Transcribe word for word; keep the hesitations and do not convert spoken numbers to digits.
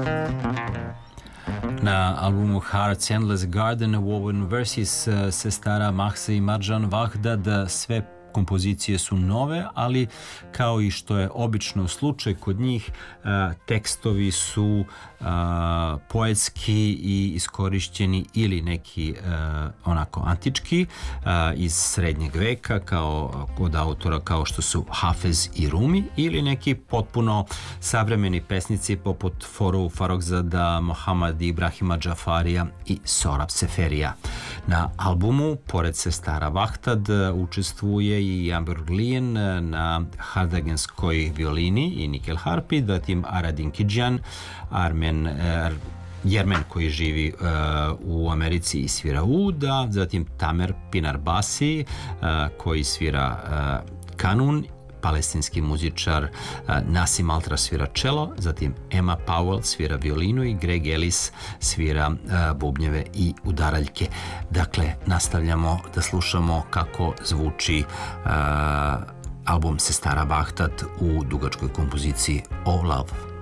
Na albumu Heart's Endless Garden u ovoj verziji sestara Mahsa i Marjan Vahdad. Sve kompozicije su nove, ali kao i što je obično slučaj kod njih, tekstovi su poetski i iskorišćeni ili neki onako antički iz srednjeg veka, kao kod autora kao što su Hafez i Rumi, ili neki potpuno savremeni pesnici poput Forou Farrokhzada, Mohammad Ibrahima Džafarija i Sorab Seferija. Na albumu, pored sestara Vahdad, učestvuje i Amber Glien na hardagenskoj violini i nikel harpi, zatim Aradin Kidjan, Armen er, Jermen koji živi uh, u Americi i svira uda, zatim Tamer Pinarbasi uh, koji svira uh, kanun, palestinski muzičar uh, Nasim Altra svira čelo, zatim Emma Powell svira violinu i Greg Ellis svira uh, bubnjeve i udaraljke. Dakle, nastavljamo da slušamo kako zvuči uh, album sestara Vahdad u dugačkoj kompoziciji Oh Love.